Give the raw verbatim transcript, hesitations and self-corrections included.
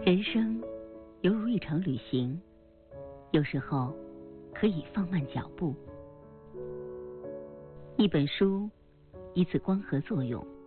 人生犹如一场旅行，有时候可以放慢脚步。一本书，一次光合作用，